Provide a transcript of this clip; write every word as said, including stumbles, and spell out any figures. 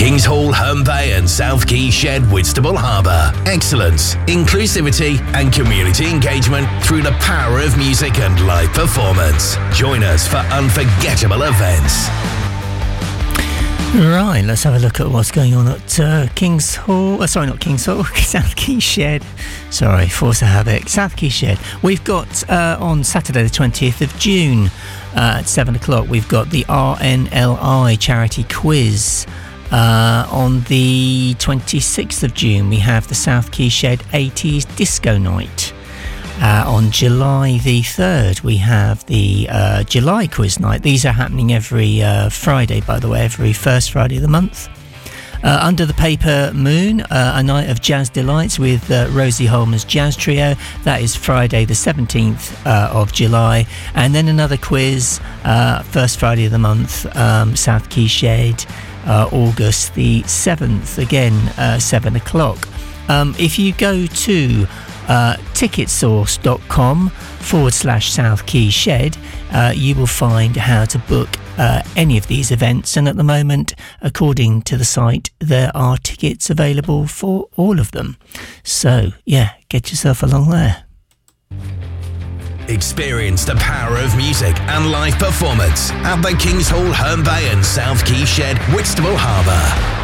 Kings Hall, Herne Bay and South Quay Shed, Whitstable Harbour. Excellence, inclusivity and community engagement through the power of music and live performance. Join us for unforgettable events. Right, let's have a look at what's going on at uh, Kings Hall. Uh, sorry, not Kings Hall, South Quay Shed. Sorry, force of habit. South Quay Shed. We've got uh, on Saturday the twentieth of June uh, at seven o'clock, we've got the R N L I charity quiz. Uh, on the twenty-sixth of June, we have the South Quay Shed eighties Disco Night. Uh, on July the third, we have the uh, July Quiz Night. These are happening every uh, Friday, by the way, every first Friday of the month. Uh, Under the Paper Moon, uh, a night of jazz delights with uh, Rosie Holman's Jazz Trio. That is Friday the seventeenth uh, of July. And then another quiz, uh, first Friday of the month, um, South Quay Shed, uh, August the seventh, again, uh, seven o'clock. Um, if you go to Uh, ticketsource.com forward slash South Quay Shed, uh, you will find how to book uh, any of these events, and at the moment, according to the site, there are tickets available for all of them. So yeah, get yourself along there. Experience the power of music and live performance at the Kings Hall, Herne Bay and South Quay Shed, Whitstable Harbour.